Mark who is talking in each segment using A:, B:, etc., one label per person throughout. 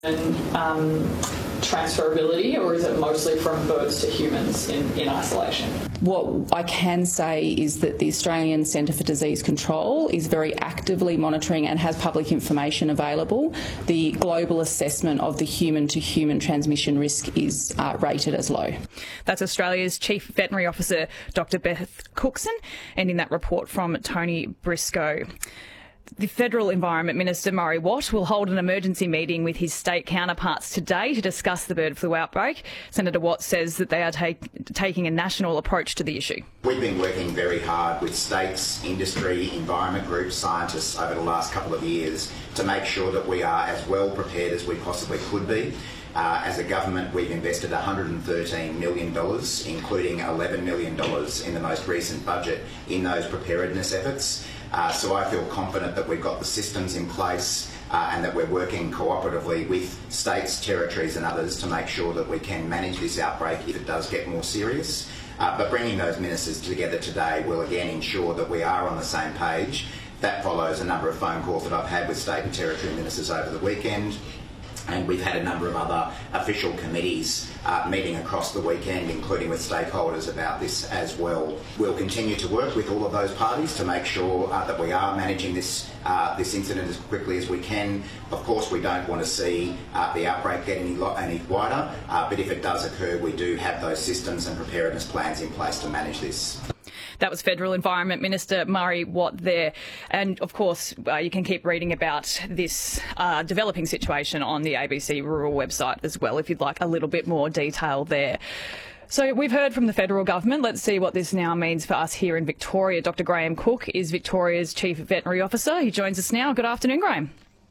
A: And transferability, or is it mostly from birds to humans in isolation?
B: What I can say is that the Australian Centre for Disease Control is very actively monitoring and has public information available. The global assessment of the human-to-human transmission risk is rated as low.
C: That's Australia's Chief Veterinary Officer, Dr Beth Cookson, ending that report from Tony Briscoe. The Federal Environment Minister, Murray Watt, will hold an emergency meeting with his state counterparts today to discuss the bird flu outbreak. Senator Watt says that they are taking a national approach to the issue.
D: We've been working very hard with states, industry, environment groups, scientists over the last couple of years to make sure that we are as well prepared as we possibly could be. As a government, we've invested $113 million, including $11 million in the most recent budget, in those preparedness efforts. So I feel confident that we've got the systems in place and that we're working cooperatively with states, territories and others to make sure that we can manage this outbreak if it does get more serious. But bringing those ministers together today will again ensure that we are on the same page. That follows a number of phone calls that I've had with state and territory ministers over the weekend. And we've had a number of other official committees meeting across the weekend, including with stakeholders about this as well. We'll continue to work with all of those parties to make sure that we are managing this incident as quickly as we can. Of course, we don't want to see the outbreak get any wider, but if it does occur, we do have those systems and preparedness plans in place to manage this.
C: That was Federal Environment Minister Murray Watt there. And, of course, you can keep reading about this developing situation on the ABC Rural website as well, if you'd like a little bit more detail there. So we've heard from the federal government. Let's see what this now means for us here in Victoria. Dr Graham Cook is Victoria's Chief Veterinary Officer. He joins us now. Good afternoon, Graham.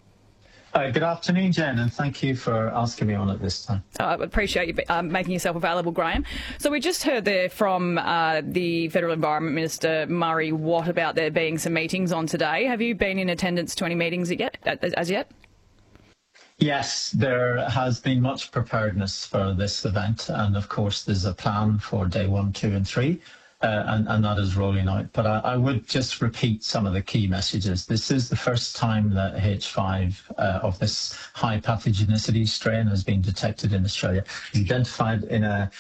E: Good afternoon, Jen, and thank you for asking me on at this time.
C: I appreciate you making yourself available, Graham. So we just heard there from the Federal Environment Minister, Murray Watt, about there being some meetings on today. Have you been in attendance to any meetings as yet?
E: Yes, there has been much preparedness for this event, and of course there's a plan for day 1, 2 and 3. And that is rolling out. But I would just repeat some of the key messages. This is the first time that H5 of this high pathogenicity strain has been detected in Australia. Identified in a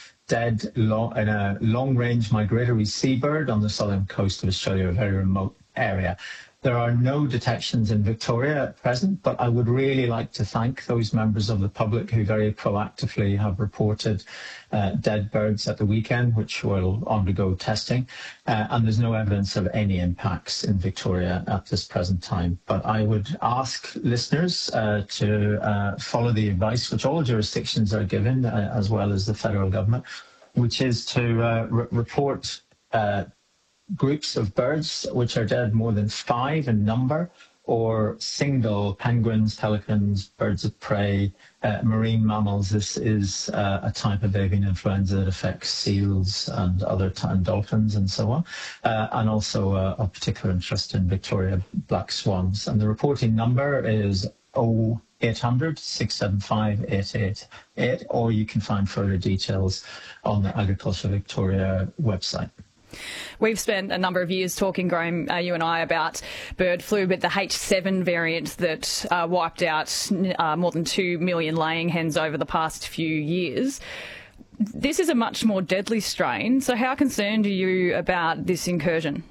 E: long-range migratory seabird on the southern coast of Australia, a very remote area. There are no detections in Victoria at present, but I would really like to thank those members of the public who very proactively have reported dead birds at the weekend, which will undergo testing. And there's no evidence of any impacts in Victoria at this present time. But I would ask listeners to follow the advice which all jurisdictions are given, as well as the federal government, which is to report groups of birds which are dead more than 5 in number, or single penguins, pelicans, birds of prey, marine mammals. This is a type of avian influenza that affects seals and other dolphins and so on, and also of particular interest in Victoria, black swans. And the reporting number is 0800 675 888, or you can find further details on the Agriculture Victoria website.
C: We've spent a number of years talking, Graham, you and I, about bird flu, but the H7 variant that wiped out more than 2 million laying hens over the past few years. This is a much more deadly strain. So how concerned are you about this incursion?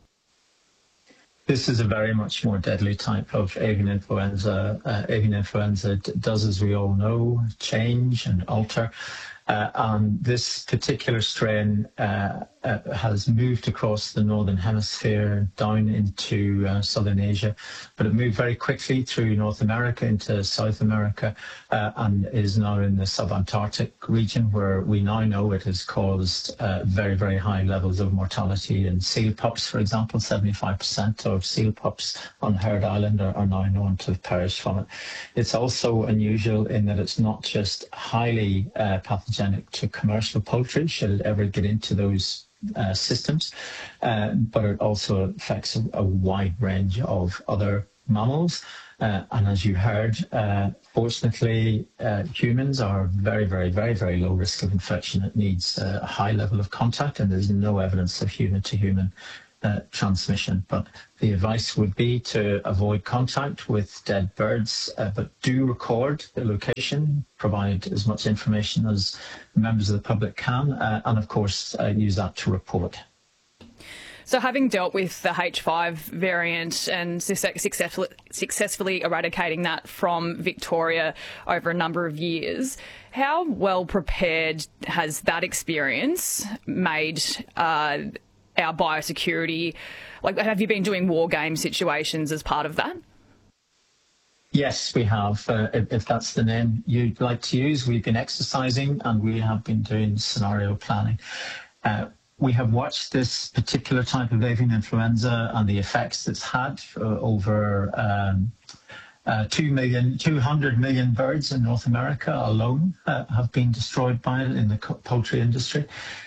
E: This is a very much more deadly type of avian influenza. Avian influenza does, as we all know, change and alter. And this particular strain has moved across the Northern Hemisphere down into Southern Asia, but it moved very quickly through North America into South America and is now in the subantarctic region, where we now know it has caused very, very high levels of mortality in seal pups, for example. 75% of seal pups on Heard Island are now known to have perished from it. It's also unusual in that it's not just highly pathogenic to commercial poultry, should it ever get into those systems, but it also affects a wide range of other mammals. And as you heard, fortunately, humans are very, very, very, very low risk of infection. It needs a high level of contact, and there's no evidence of human-to-human transmission. But the advice would be to avoid contact with dead birds, but do record the location, provide as much information as members of the public can, and of course use that to report.
C: So having dealt with the H5 variant and successfully eradicating that from Victoria over a number of years, how well prepared has that experience made our biosecurity? Like, have you been doing war game situations as part of that?
E: Yes, we have. If that's the name you'd like to use, we've been exercising and we have been doing scenario planning. We have watched this particular type of avian influenza and the effects it's had over 200 million birds in North America alone have been destroyed by it in the poultry industry.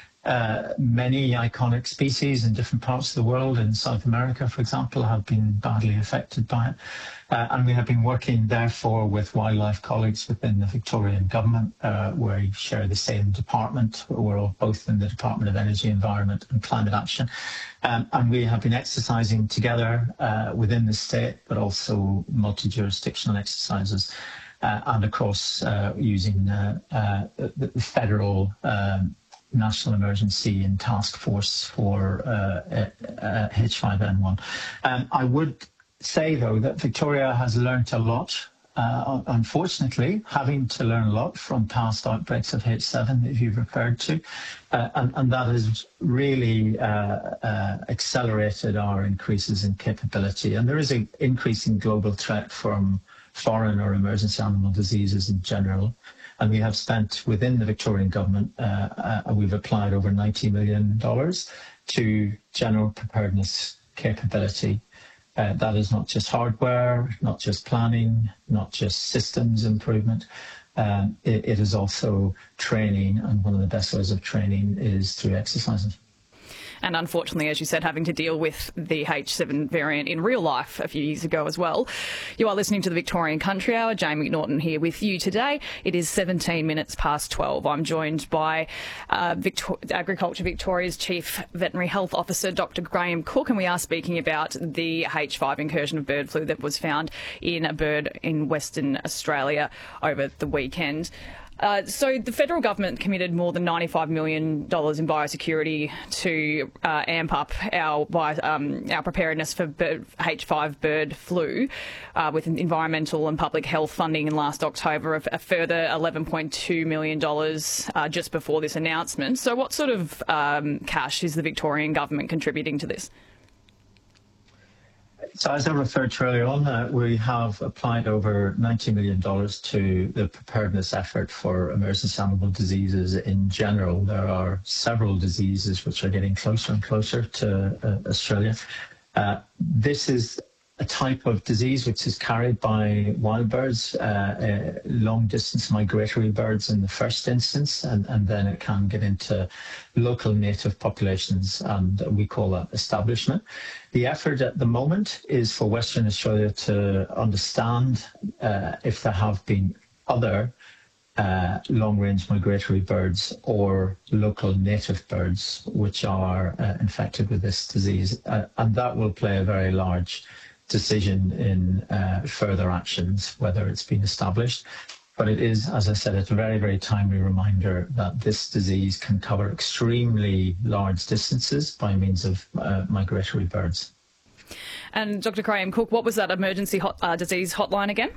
E: Many iconic species in different parts of the world, in South America, for example, have been badly affected by it. And we have been working, therefore, with wildlife colleagues within the Victorian government, where we share the same department. We're all both in the Department of Energy, Environment and Climate Action. And we have been exercising together within the state, but also multi-jurisdictional exercises and across using the federal National Emergency and Task Force for H5N1. I would say, though, that Victoria has learnt a lot, unfortunately, having to learn a lot from past outbreaks of H7 that you've referred to, and that has really accelerated our increases in capability. And there is an increasing global threat from foreign or emergency animal diseases in general. And we have spent within the Victorian government, we've applied over $90 million to general preparedness capability. That is not just hardware, not just planning, not just systems improvement. It is also training, and one of the best ways of training is through exercises.
C: And unfortunately, as you said, having to deal with the H7 variant in real life a few years ago as well. You are listening to the Victorian Country Hour. Jane McNaughton here with you today. It is 17 minutes past 12. I'm joined by Agriculture Victoria's Chief Veterinary Health Officer, Dr. Graham Cook, and we are speaking about the H5 incursion of bird flu that was found in a bird in Western Australia over the weekend. So the federal government committed more than $95 million in biosecurity to amp up our preparedness for H5 bird flu with environmental and public health funding in last October of a further $11.2 million just before this announcement. So what sort of cash is the Victorian government contributing to this?
E: So as I referred to earlier on, we have applied over $90 million to the preparedness effort for emergency animal diseases in general. There are several diseases which are getting closer and closer to Australia. This is a type of disease which is carried by wild birds, long-distance migratory birds in the first instance, and then it can get into local native populations, and we call that establishment. The effort at the moment is for Western Australia to understand if there have been other long-range migratory birds or local native birds which are infected with this disease, and that will play a very large decision in further actions, whether it's been established. But it is, as I said, it's a very, very timely reminder that this disease can cover extremely large distances by means of migratory birds.
C: And Dr. Graham Cook, what was that emergency disease hotline again?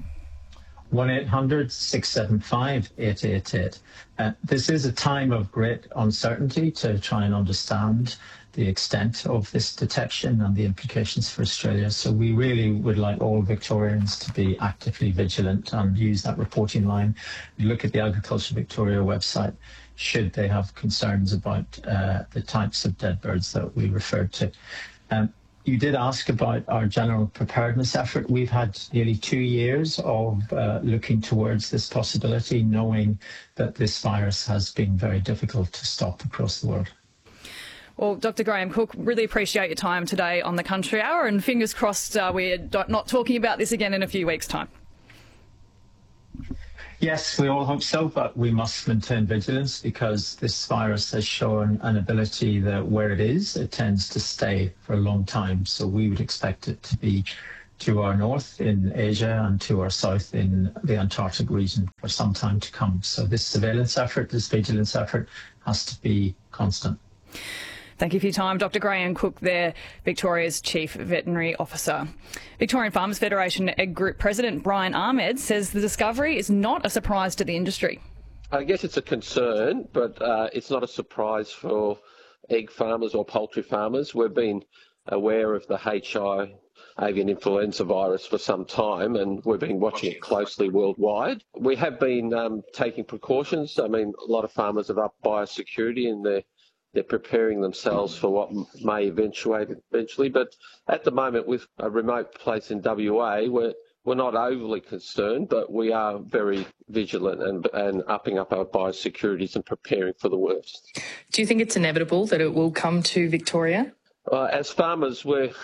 E: 1-800-675-888. This is a time of great uncertainty to try and understand the extent of this detection and the implications for Australia. So we really would like all Victorians to be actively vigilant and use that reporting line. Look at the Agriculture Victoria website should they have concerns about the types of dead birds that we referred to. You did ask about our general preparedness effort. We've had nearly 2 years of looking towards this possibility, knowing that this virus has been very difficult to stop across the world.
C: Well, Dr. Graham Cook, really appreciate your time today on the Country Hour, and fingers crossed we're not talking about this again in a few weeks' time.
E: Yes, we all hope so, but we must maintain vigilance because this virus has shown an ability that where it is, it tends to stay for a long time. So we would expect it to be to our north in Asia and to our south in the Antarctic region for some time to come. So this surveillance effort, this vigilance effort has to be constant.
C: Thank you for your time. Dr. Graham Cook there, Victoria's Chief Veterinary Officer. Victorian Farmers Federation Egg Group President Brian Ahmed says the discovery is not a surprise to the industry.
F: I guess it's a concern, but it's not a surprise for egg farmers or poultry farmers. We've been aware of the HI avian influenza virus for some time, and we've been watching it closely worldwide. We have been taking precautions. I mean, a lot of farmers have upped biosecurity and they're preparing themselves for what may eventually. But at the moment, with a remote place in WA, we're not overly concerned, but we are very vigilant and upping up our biosecurities and preparing for the worst.
G: Do you think it's inevitable that it will come to Victoria?
F: As farmers, we've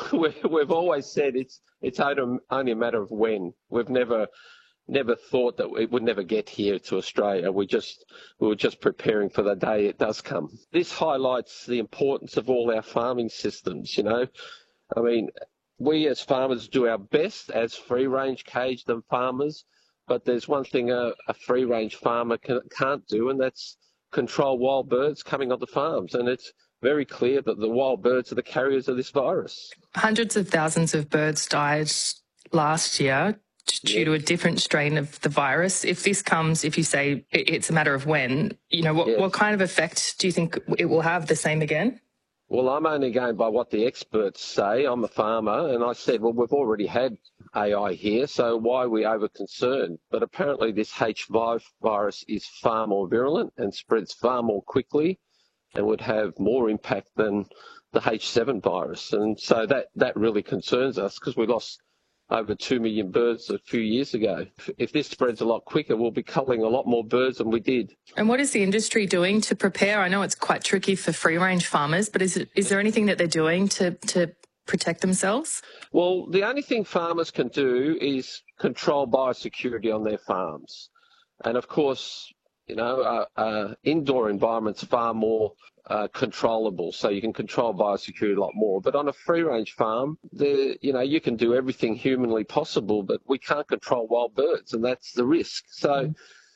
F: always said it's only a matter of when. We've never thought that it would never get here to Australia. We were just preparing for the day it does come. This highlights the importance of all our farming systems, you know. I mean, we as farmers do our best as free-range caged farmers, but there's one thing a free-range farmer can't do, and that's control wild birds coming on the farms. And it's very clear that the wild birds are the carriers of this virus.
G: Hundreds of thousands of birds died last year due to a different strain of the virus. If this comes, if you say it's a matter of when, you know, what kind of effect do you think it will have? The same again?
F: Well, I'm only going by what the experts say. I'm a farmer, and I said, well, we've already had AI here, so why are we over concerned? But apparently this H5 virus is far more virulent and spreads far more quickly and would have more impact than the H7 virus. And so that really concerns us because we lost over 2 million birds a few years ago. If this spreads a lot quicker, we'll be culling a lot more birds than we did.
G: And what is the industry doing to prepare? I know it's quite tricky for free-range farmers, but is there anything that they're doing to protect themselves?
F: Well, the only thing farmers can do is control biosecurity on their farms. And of course, you know, indoor environment's far more controllable, so you can control biosecurity a lot more. But on a free-range farm, you can do everything humanly possible, but we can't control wild birds, and that's the risk. So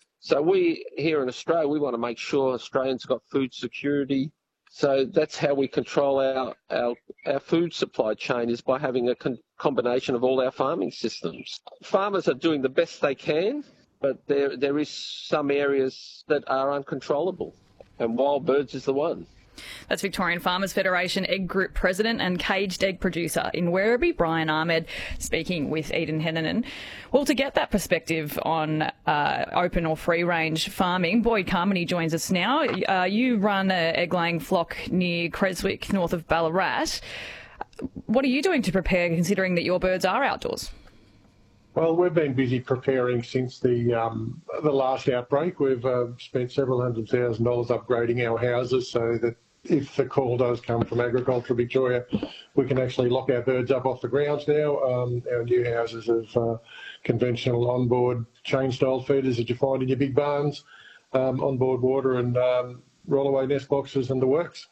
F: we here in Australia, we want to make sure Australians got food security. So that's how we control our food supply chain, is by having a combination of all our farming systems. Farmers are doing the best they can, but there is some areas that are uncontrollable, and wild birds is the one.
C: That's Victorian Farmers Federation Egg Group President and caged egg producer in Werribee, Brian Ahmed, speaking with Eden Hennanen. Well, to get that perspective on open or free-range farming, Boyd Carmody joins us now. You run an egg-laying flock near Creswick, north of Ballarat. What are you doing to prepare, considering that your birds are outdoors?
H: Well, we've been busy preparing since the last outbreak. We've spent several $100,000 upgrading our houses so that if the call does come from Agriculture Victoria, we can actually lock our birds up off the grounds now. Our new houses have conventional onboard chain-style feeders that you find in your big barns, onboard water and roll-away nest boxes and the works.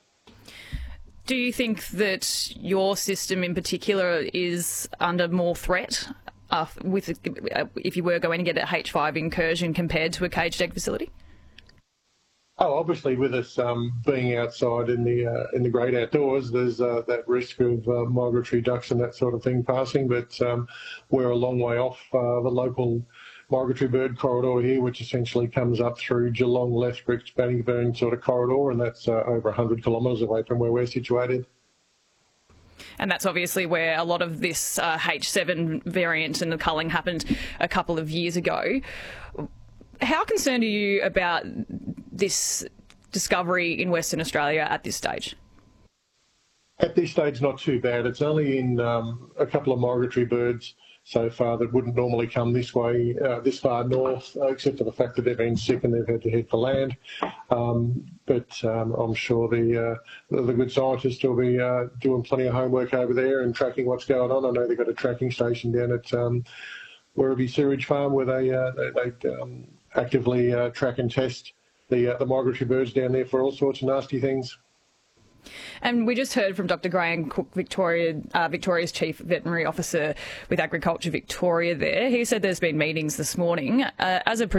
C: Do you think that your system in particular is under more threat if you were going to get a H5 incursion compared to a caged egg facility?
H: Oh, obviously, with us being outside in the great outdoors, there's that risk of migratory ducks and that sort of thing passing. But we're a long way off the local migratory bird corridor here, which essentially comes up through Geelong, Lethbridge, Bannockburn sort of corridor, and that's over 100 kilometres away from where we're situated.
C: And that's obviously where a lot of this H7 variant and the culling happened a couple of years ago. How concerned are you about this discovery in Western Australia at this stage?
H: At this stage, not too bad. It's only in a couple of migratory birds so far that wouldn't normally come this way, this far north, except for the fact that they've been sick and they've had to head for land. But I'm sure the good scientists will be doing plenty of homework over there and tracking what's going on. I know they've got a tracking station down at Werribee Sewage Farm, where they actively track and test the migratory birds down there for all sorts of nasty things.
C: And we just heard from Dr. Graham Cook, Victoria's Chief Veterinary Officer with Agriculture Victoria there. He said there's been meetings this morning. As a